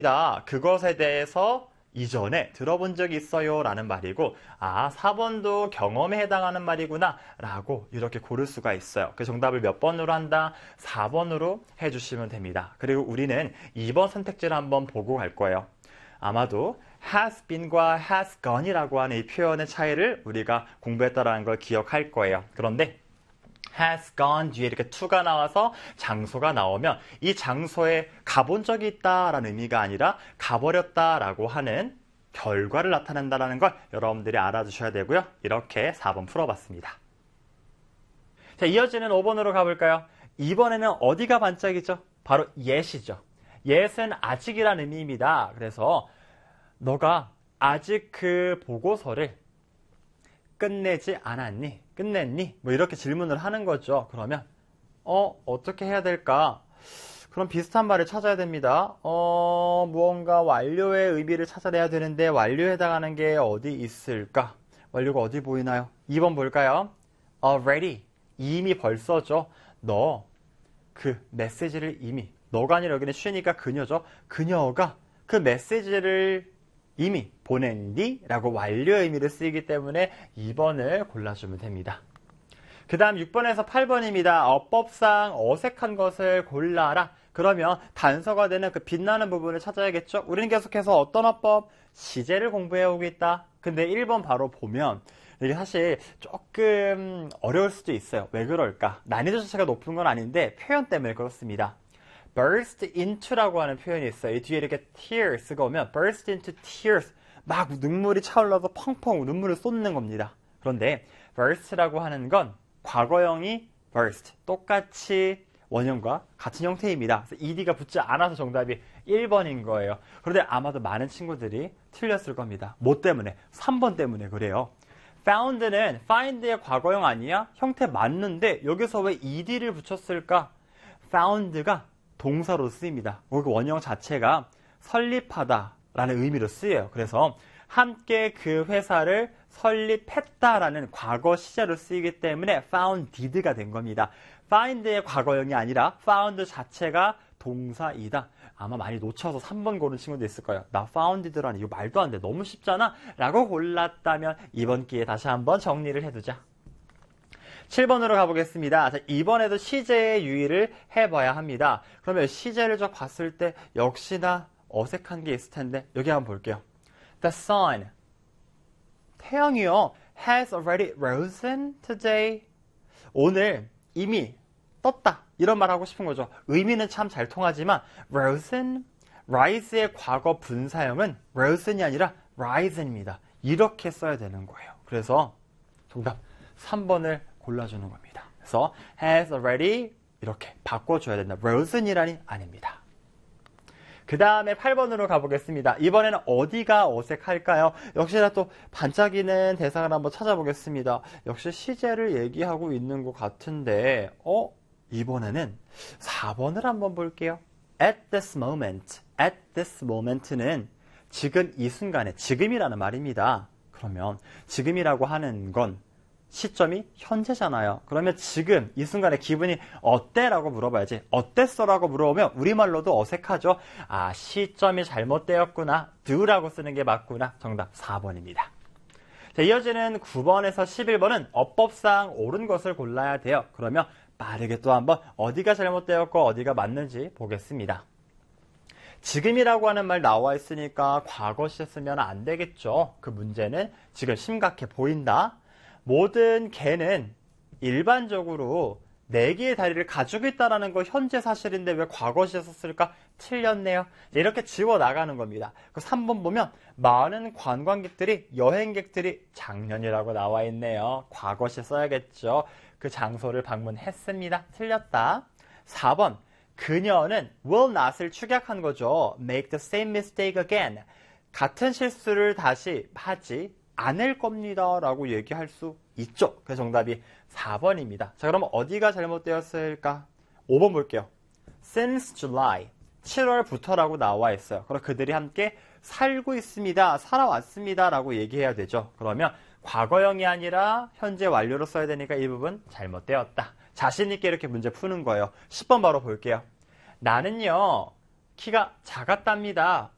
그것에 대해서 이전에 들어본 적이 있어요 라는 말이고 4번도 경험에 해당하는 말이구나 라고 이렇게 고를 수가 있어요. 그 정답을 몇 번으로 한다? 4번으로 해주시면 됩니다. 그리고 우리는 2번 선택지를 한번 보고 갈 거예요. 아마도 has been과 has gone이라고 하는 이 표현의 차이를 우리가 공부했다는 걸 기억할 거예요. 그런데 has gone 뒤에 이렇게 to가 나와서 장소가 나오면 이 장소에 가본 적이 있다라는 의미가 아니라 가버렸다라고 하는 결과를 나타낸다는 걸 여러분들이 알아주셔야 되고요. 이렇게 4번 풀어봤습니다. 자, 이어지는 5번으로 가볼까요? 이번에는 어디가 반짝이죠? 바로 yet이죠. yet은 아직이라는 의미입니다. 그래서 너가 아직 그 보고서를 끝내지 않았니? 끝냈니? 뭐 이렇게 질문을 하는 거죠. 그러면 어떻게 해야 될까? 그럼 비슷한 말을 찾아야 됩니다. 무언가 완료의 의미를 찾아내야 되는데 완료에 해당하는 게 어디 있을까? 완료가 어디 보이나요? 2번 볼까요? Already. 이미 벌써죠. 너 그 메시지를 이미 너가 아니라 여기는 쉬니까 그녀죠. 그녀가 그 메시지를 이미 보냈니? 라고 완료의 의미를 쓰이기 때문에 2번을 골라주면 됩니다. 그 다음 6번에서 8번입니다. 어법상 어색한 것을 골라라. 그러면 단서가 되는 그 빛나는 부분을 찾아야겠죠? 우리는 계속해서 어떤 어법? 시제를 공부해오고 있다. 근데 1번 바로 보면 이게 사실 조금 어려울 수도 있어요. 왜 그럴까? 난이도 자체가 높은 건 아닌데 표현 때문에 그렇습니다. burst into라고 하는 표현이 있어요. 이 뒤에 이렇게 tears가 오면 burst into tears 막 눈물이 차올라서 펑펑 눈물을 쏟는 겁니다. 그런데 burst라고 하는 건 과거형이 burst 똑같이 원형과 같은 형태입니다. 그래서 ed가 붙지 않아서 정답이 1번인 거예요. 그런데 아마도 많은 친구들이 틀렸을 겁니다. 뭐 때문에? 3번 때문에 그래요. found는 find의 과거형 아니야? 형태 맞는데 여기서 왜 ed를 붙였을까? found가 동사로 쓰입니다. 그 원형 자체가 설립하다라는 의미로 쓰여요. 그래서 함께 그 회사를 설립했다라는 과거 시제로 쓰이기 때문에 founded가 된 겁니다. find의 과거형이 아니라 found 자체가 동사이다. 아마 많이 놓쳐서 3번 고른 친구도 있을 거예요. 나 founded라니 이거 말도 안 돼. 너무 쉽잖아. 라고 골랐다면 이번 기회에 다시 한번 정리를 해두자. 7번으로 가보겠습니다. 자, 이번에도 시제의 유의를 해봐야 합니다. 그러면 시제를 좀 봤을 때 역시나 어색한 게 있을 텐데 여기 한번 볼게요. The sun. 태양이요. has already risen today. 오늘 이미 떴다. 이런 말 하고 싶은 거죠. 의미는 참 잘 통하지만 risen, rise의 과거 분사형은 risen이 아니라 risen입니다. 이렇게 써야 되는 거예요. 그래서 정답 3번을 골라주는 겁니다. 그래서 has already 이렇게 바꿔줘야 된다. risen이라니 아닙니다. 그 다음에 8번으로 가보겠습니다. 이번에는 어디가 어색할까요? 역시나 또 반짝이는 대상을 한번 찾아보겠습니다. 역시 시제를 얘기하고 있는 것 같은데 이번에는 4번을 한번 볼게요. At this moment. At this moment는 지금 이 순간에 지금이라는 말입니다. 그러면 지금이라고 하는 건 시점이 현재잖아요. 그러면 지금 이 순간에 기분이 어때? 라고 물어봐야지. 어땠어? 라고 물어보면 우리말로도 어색하죠. 시점이 잘못되었구나. do라고 쓰는 게 맞구나. 정답 4번입니다. 자, 이어지는 9번에서 11번은 어법상 옳은 것을 골라야 돼요. 그러면 빠르게 또 한번 어디가 잘못되었고 어디가 맞는지 보겠습니다. 지금이라고 하는 말 나와 있으니까 과거 시제 쓰면 안 되겠죠. 그 문제는 지금 심각해 보인다. 모든 개는 일반적으로 4개의 다리를 가지고 있다는 거 현재 사실인데 왜 과거 시제 썼을까? 틀렸네요. 이렇게 지워 나가는 겁니다. 그 3번 보면 많은 관광객들이 여행객들이 작년이라고 나와 있네요. 과거 시제 써야겠죠. 그 장소를 방문했습니다. 틀렸다. 4번 그녀는 will not을 축약한 거죠. make the same mistake again. 같은 실수를 다시 하지 않을 겁니다. 라고 얘기할 수 있죠. 그래서 정답이 4번입니다. 자, 그럼 어디가 잘못되었을까? 5번 볼게요. Since July. 7월부터라고 나와 있어요. 그럼 그들이 함께 살고 있습니다. 살아왔습니다. 라고 얘기해야 되죠. 그러면 과거형이 아니라 현재 완료로 써야 되니까 이 부분 잘못되었다. 자신있게 이렇게 문제 푸는 거예요. 10번 바로 볼게요. 나는요, 키가 작았답니다.